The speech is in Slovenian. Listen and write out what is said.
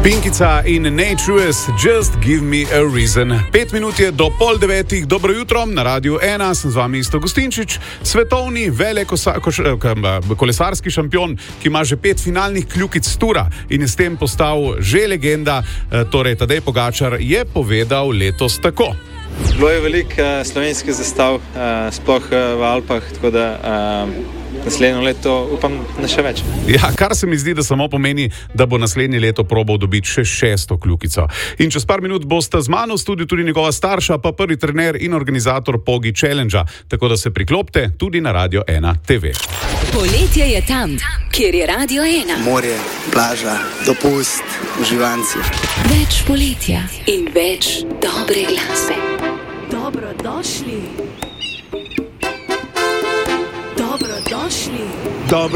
Pinkica in Natures, Just Give Me a Reason. 5 minut je do 8:30. Dobro jutro, na Radiu 1 sem z vami Iztok Gustinčič, svetovni kolesarski šampion, ki ima že 5 finalnih kljukic Tura in je s tem postal že legenda. Torej, Tadej Pogačar je povedal letos tako. Bilo je veliko slovenskih zastav, sploh v Alpah, tako da naslednjo leto upam na še več. Ja, kar se mi zdi, da samo pomeni, da bo naslednje leto probal dobiti še 6. kljukico. In čez par minut bosta z mano v studiu tudi njegova starša, pa prvi trener in organizator Pogi Challengea. Tako da se priklopite tudi na Radio 1 TV. Poletje je tam, kjer je Radio 1. Morje, plaža, dopust, uživanci. Več poletja in več dobre glasbe. Dobrodošli.